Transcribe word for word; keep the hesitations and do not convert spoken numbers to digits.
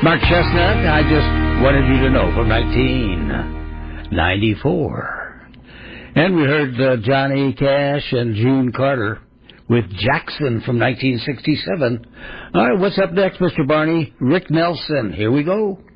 Mark Chestnut, I Just Wanted You to Know from nineteen ninety-four. And we heard uh, Johnny Cash and June Carter with Jackson from nineteen sixty-seven. All right, what's up next, Mister Barney? Rick Nelson. Here we go.